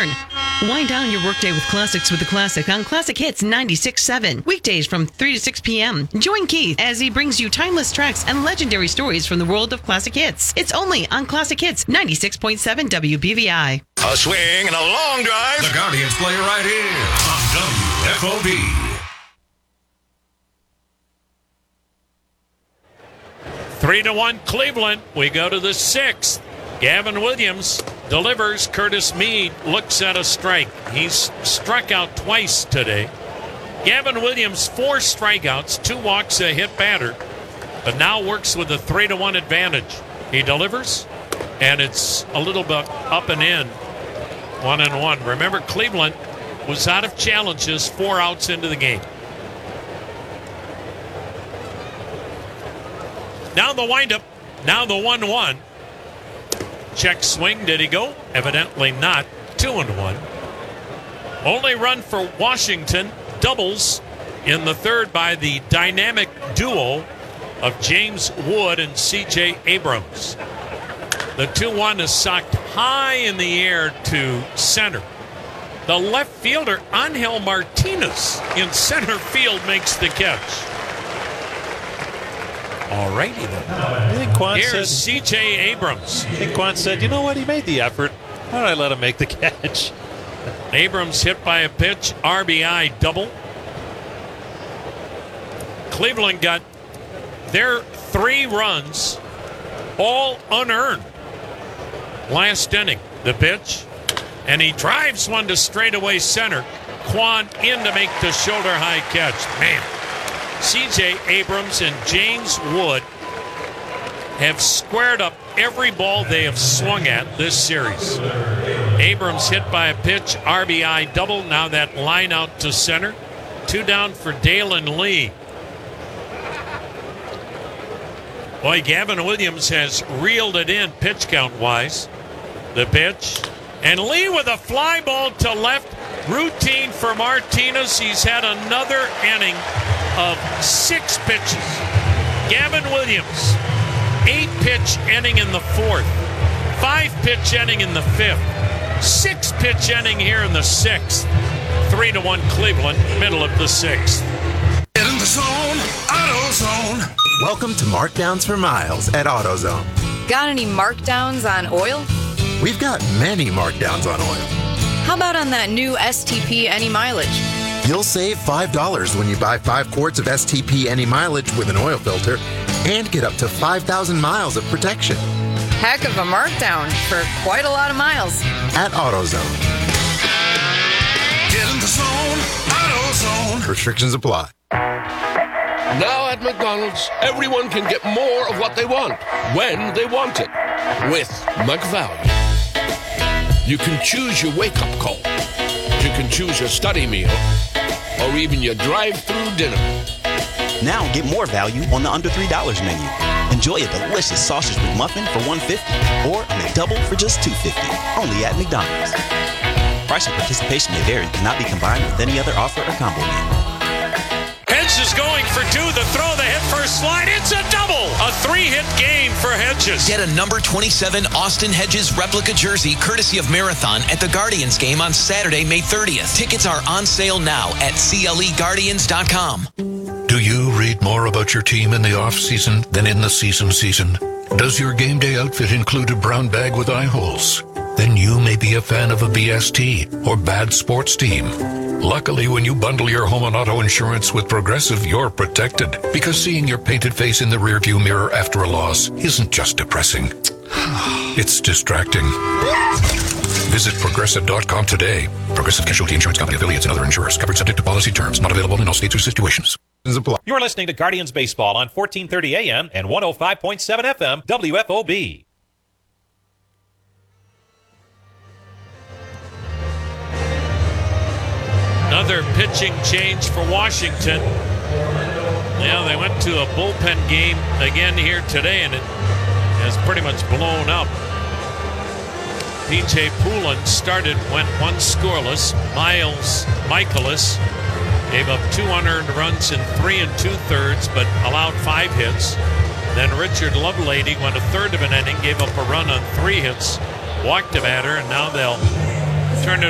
return. Wind down your workday with classics with the Classic on Classic Hits 96.7. Weekdays from 3 to 6 p.m. Join Keith as he brings you timeless tracks and legendary stories from the world of classic hits. It's only on Classic Hits 96.7 WBVI. A swing and a long drive. The Guardians play right here on WFOB. 3-1 Cleveland. We go to the 6th. Gavin Williams delivers. Curtis Mead looks at a strike. He's struck out twice today. Gavin Williams, 4 strikeouts, 2 walks, a hit batter, but now works with a 3-1 advantage. He delivers, and it's a little bit up and in. 1-1. Remember, Cleveland was out of challenges 4 outs into the game. Now the windup. Now the 1-1. Check swing. Did he go? Evidently not. 2-1. Only run for Washington. Doubles in the third by the dynamic duo of James Wood and C.J. Abrams. The 2-1 is socked high in the air to center. The left fielder, Angel Martinez, in center field makes the catch. All righty then. I think Quan Here's said, C.J. Abrams. I think Quan said, you know what? He made the effort. Why don't I let him make the catch? Abrams hit by a pitch, RBI double. Cleveland got their 3 runs, all unearned. Last inning, the pitch, and he drives one to straightaway center. Quan in to make the shoulder high catch. Man, C.J. Abrams and James Wood have squared up every ball they have swung at this series. Abrams hit by a pitch, RBI double. Now that line out to center. 2 down for Dalen Lee. Boy, Gavin Williams has reeled it in pitch count wise. The pitch. And Lee with a fly ball to left. Routine for Martinez. He's had another inning of 6 pitches. Gavin Williams, 8-pitch inning in the 4th, 5-pitch inning in the 5th, 6-pitch inning here in the 6th. 3-1 Cleveland, middle of the 6th. Get in the zone, AutoZone. Welcome to Markdowns for Miles at AutoZone. Got any markdowns on oil? We've got many markdowns on oil. How about on that new STP Any Mileage? You'll save $5 when you buy 5 quarts of STP Any Mileage with an oil filter and get up to 5,000 miles of protection. Heck of a markdown for quite a lot of miles. At AutoZone. Get in the zone, AutoZone. Restrictions apply. Now at McDonald's, everyone can get more of what they want, when they want it, with McValue. You can choose your wake-up call. You can choose your study meal, or even your drive-through dinner. Now get more value on the under $3 menu. Enjoy a delicious sausage McMuffin for $1.50 or a McDouble for just $2.50. Only at McDonald's. Price and participation may vary. Cannot be combined with any other offer or combo meal. Hedges is going for 2. The throw, the hit first slide. It's a double. A 3-hit game for Hedges. Get a number 27 Austin Hedges replica jersey courtesy of Marathon at the Guardians game on Saturday, May 30th. Tickets are on sale now at CLEGuardians.com. Do you read more about your team in the off-season than in the season? Does your game day outfit include a brown bag with eye holes? Then you may be a fan of a BST or bad sports team. Luckily, when you bundle your home and auto insurance with Progressive, you're protected. Because seeing your painted face in the rearview mirror after a loss isn't just depressing. It's distracting. Visit Progressive.com today. Progressive Casualty Insurance Company, affiliates, and other insurers. Covered subject to policy terms. Not available in all states or situations. You're listening to Guardians Baseball on 1430 AM and 105.7 FM WFOB. Another pitching change for Washington. Now they went to a bullpen game again here today, and it has pretty much blown up. P.J. Poulin started, went 1 scoreless. Miles Michaelis gave up 2 unearned runs in 3 2/3, but allowed 5 hits. Then Richard Lovelady went a third of an inning, gave up a run on 3 hits, walked a batter, and now they'll turn it